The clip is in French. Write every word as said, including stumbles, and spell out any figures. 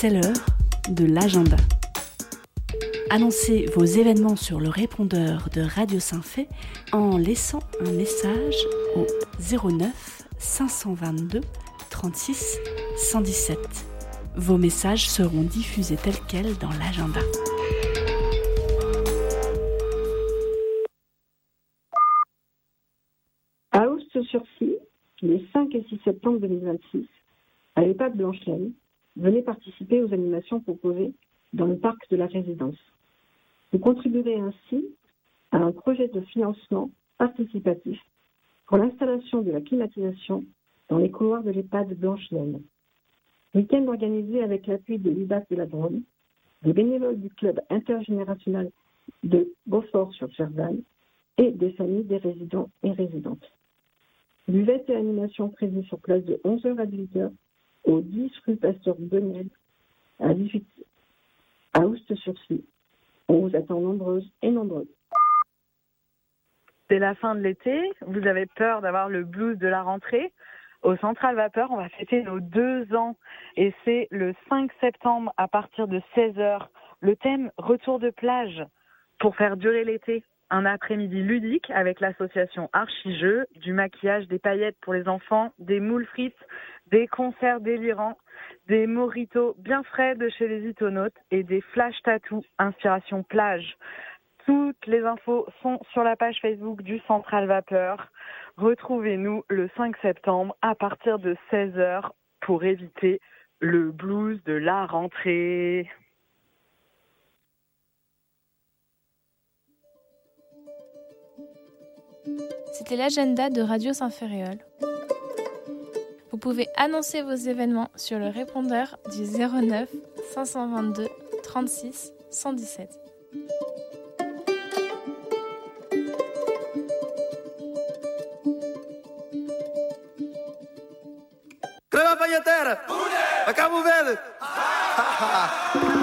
C'est l'heure de l'agenda. Annoncez vos événements sur le répondeur de Radio Saint-Fé en laissant un message au zéro neuf cinq cent vingt-deux trente-six cent dix-sept. Vos messages seront diffusés tels quels dans l'agenda. À Aoust-sur-Scie, les cinq et six septembre deux mille vingt-six, à l'EHPAD Blanche-Laine, venez participer aux animations proposées dans le parc de la résidence. Vous contribuerez ainsi à un projet de financement participatif pour l'installation de la climatisation dans les couloirs de l'EHPAD Blanche-Laine. Week-end organisé avec l'appui de l'U B A C de la Drôme, des bénévoles du club intergénérationnel de Beaufort-sur-Cerdagne et des familles des résidents et résidentes. Buvette et animation prévues sur place de onze heures à dix-huit heures au dix rue Pasteur Benel à dix-huit à Aoust-sur-Scie. On vous attend nombreuses et nombreux. C'est la fin de l'été, vous avez peur d'avoir le blues de la rentrée. Au Central Vapeur, on va fêter nos deux ans et c'est le cinq septembre à partir de seize heures. Le thème retour de plage pour faire durer l'été. Un après-midi ludique avec l'association Archijeux, du maquillage, des paillettes pour les enfants, des moules frites, des concerts délirants, des mojitos bien frais de chez les Itonautes et des flash tattoos inspiration plage. Toutes les infos sont sur la page Facebook du Central Vapeur. Retrouvez-nous le cinq septembre à partir de seize heures pour éviter le blues de la rentrée. C'était l'agenda de Radio Saint-Ferréol. Vous pouvez annoncer vos événements sur le répondeur du zéro neuf cinq cent vingt-deux trente-six cent dix-sept. Crema pagliatera! A Cabo Verde!